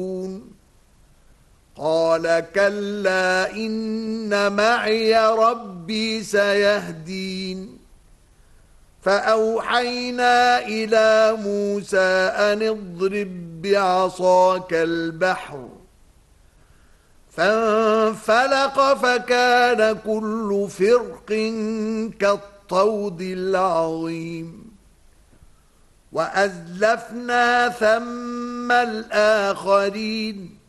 قال كلا إن معي ربي سيهدين فأوحينا إلى موسى أن اضرب بعصاك البحر فانفلق فكان كل فرق كالطود العظيم وأزلفنا ثم الآخرين